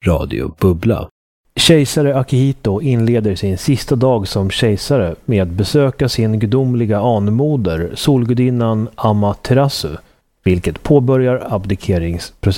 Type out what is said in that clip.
Radio Bubbla. Kejsare Akihito inleder sin sista dag som kejsare med att besöka sin gudomliga anmoder, solgudinnan Amaterasu, vilket påbörjar abdikeringsprocessen.